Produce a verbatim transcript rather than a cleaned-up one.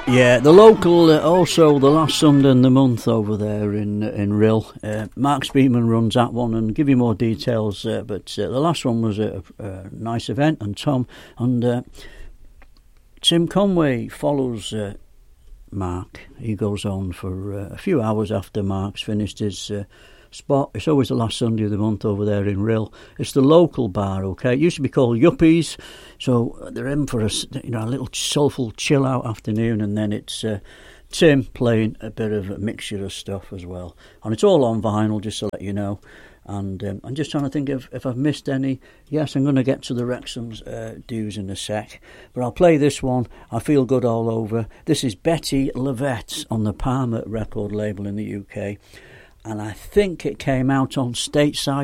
Yeah, the local, uh, also the last Sunday in the month over there in in Rill. Uh, Mark Speedman runs that one and give you more details. Uh, but uh, the last one was a, a nice event, and Tom and uh, Tim Conway follows uh, Mark. He goes on for uh, a few hours after Mark's finished his uh, spot. It's always the last Sunday of the month over there in Rill. It's the local bar, okay? It used to be called Yuppies, so they're in for a, you know, a little soulful chill-out afternoon, and then it's uh, Tim playing a bit of a mixture of stuff as well. And it's all on vinyl, just to let you know. And um, I'm just trying to think if, if I've missed any. Yes, I'm going to get to the Wrexham's uh, dues in a sec. But I'll play this one. I Feel Good All Over. This is Betty Lavette on the Palmer record label in the U K. And I think it came out on Stateside